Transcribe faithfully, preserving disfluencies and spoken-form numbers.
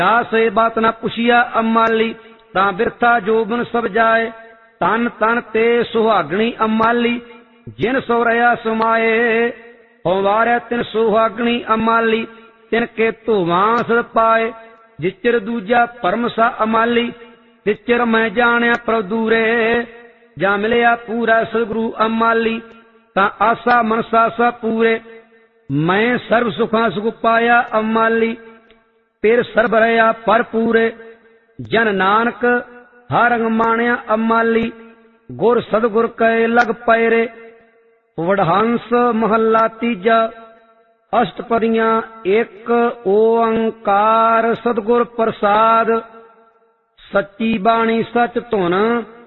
ਸੇ ਬਾਤ ਨਾ ਪੁੱਛਿਆ ਅਮਾਲੀ, ਤਾਂ ਬਿਰਥਾ ਜੋਬਨ ਸਭ ਜਾਏ। ਤਨ ਤਨ ਤੇ ਸੁਹਾਗਣੀ ਅਮਾਲੀ, ਜਿਨ ਸੋ ਰਿਆ ਸਮਾਏ। ਹੋ ਵਾਰਿਆ ਤਿਨ ਸੁਹਾਗਣੀ ਅਮਾਲੀ, ਤਿਨ ਕੇ ਧੋਵਾਂ ਸਦ ਪਾਏ। ਜਿਚਰ ਦੂਜਾ ਪਰਮ ਸਾ ਅਮਾਲੀ, ਤਿਚਰ ਮੈਂ ਜਾਣਿਆ ਪ੍ਰਭ ਦੂਰੇ। ਜਾਂ ਮਿਲਿਆ ਪੂਰਾ ਸਤਿਗੁਰੂ ਅਮਾਲੀ, ਤਾਂ ਆਸਾ ਮਨਸਾ ਸਭ ਪੂਰੇ। ਮੈਂ ਸਰਬ ਸੁਖਾਂ ਸੁਖ ਪਾਇਆ ਅਮਾਲੀ, ਫਿਰ ਸਰਬ ਰਿਆ ਪਰ ਪੂਰੇ। ਜਨ ਨਾਨਕ ਹਰ ਰੰਗ ਮਾਣਿਆ ਅਮਾਲੀ, ਗੁਰ ਸਤਿਗੁਰ ਕੈ ਲਗ ਪੈਰੇ। ਵਡਹੰਸ ਮਹੱਲਾ ਤੀਜਾ। ਅਸ਼ਟਪਦੀਆਂ। ਇੱਕ ਓੰਕਾਰ ਸਤਿਗੁਰ ਪ੍ਰਸਾਦ, ਸੱਚੀ ਬਾਣੀ ਸਚ ਧੁਨ